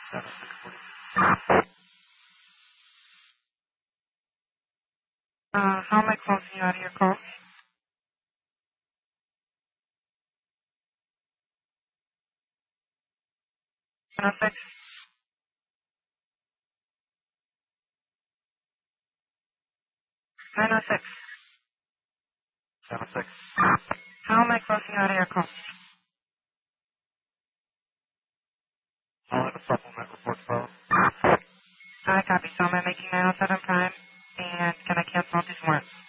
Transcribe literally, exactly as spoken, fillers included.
seven six forty. Uh, how am I closing you out of your call? nine oh six. nine oh six. seven six. How am I closing you out of your call? I'll have a supplement report file. I copy. So am I making nine oh seven prime? And can I cancel this one?